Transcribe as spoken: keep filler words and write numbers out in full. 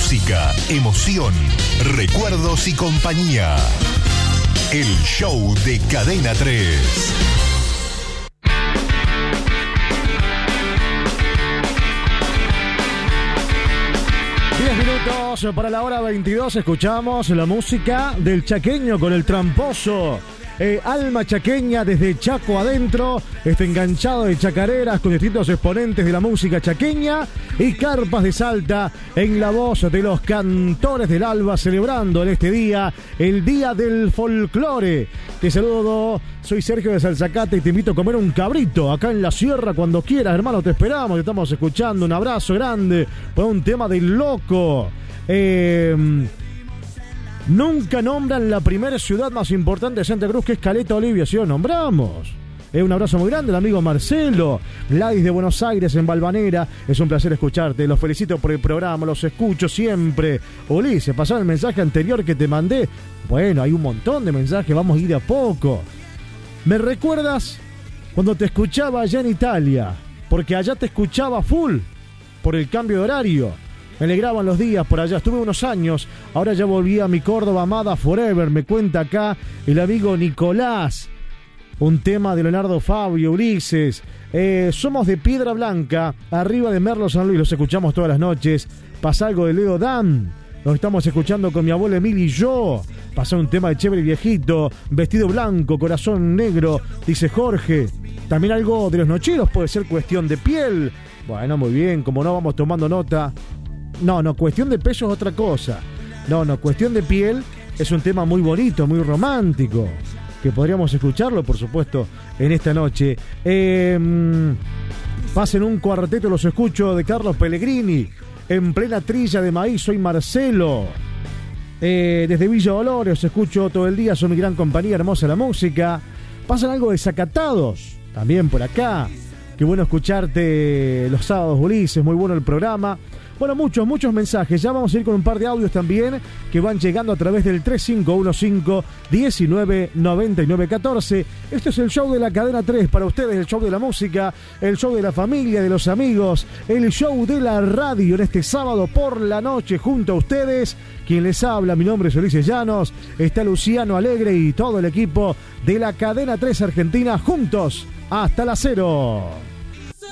Música, emoción, recuerdos y compañía. El show de Cadena tres. diez minutos para la hora veintidós. Escuchamos la música del chaqueño con el tramposo. Eh, alma chaqueña desde Chaco adentro, este enganchado de chacareras con distintos exponentes de la música chaqueña y carpas de Salta en la voz de los cantores del Alba, celebrando en este día el Día del Folclore. Te saludo, soy Sergio de Salzacate y te invito a comer un cabrito acá en la sierra cuando quieras, hermano, te esperamos, te estamos escuchando. Un abrazo grande por un tema del loco. Eh... Nunca nombran la primera ciudad más importante de Santa Cruz, que es Caleta Olivia, ¿sí lo nombramos? Eh, un abrazo muy grande, el amigo Marcelo. Gladys de Buenos Aires, en Balvanera. Es un placer escucharte, los felicito por el programa, los escucho siempre. Ulises, pasó el mensaje anterior que te mandé. Bueno, hay un montón de mensajes, vamos a ir de a poco. ¿Me recuerdas cuando te escuchaba allá en Italia? Porque allá te escuchaba full por el cambio de horario. Me alegraban los días por allá, estuve unos años, ahora ya volví a mi Córdoba amada forever, me cuenta acá el amigo Nicolás. Un tema de Leonardo Fabio, Ulises. Eh, somos de Piedra Blanca, arriba de Merlo San Luis, los escuchamos todas las noches. Pasa algo de Leo Dan, los estamos escuchando con mi abuela Emilia y yo. Pasa un tema de Chévere Viejito, Vestido Blanco, Corazón Negro, dice Jorge. También algo de Los Nocheros, puede ser Cuestión de Piel. Bueno, muy bien, como no, vamos tomando nota. No, no, Cuestión de Peso es otra cosa. No, no, Cuestión de Piel es un tema muy bonito, muy romántico, que podríamos escucharlo, por supuesto, en esta noche. Eh, pasen un cuarteto, los escucho, de Carlos Pellegrini. En plena trilla de maíz, soy Marcelo. Eh, desde Villa Dolores, os escucho todo el día, son mi gran compañía, hermosa la música. Pasan algo de Zacatados, también por acá. Qué bueno escucharte los sábados, Ulises, muy bueno el programa. Bueno, muchos, muchos mensajes. Ya vamos a ir con un par de audios también que van llegando a través del tres cinco uno cinco, diecinueve noventa y nueve catorce. Esto es el show de la Cadena tres para ustedes, el show de la música, el show de la familia, de los amigos, el show de la radio en este sábado por la noche junto a ustedes. Quien les habla, mi nombre es Ulises Llanos, está Luciano Alegre y todo el equipo de la Cadena tres Argentina juntos hasta las cero.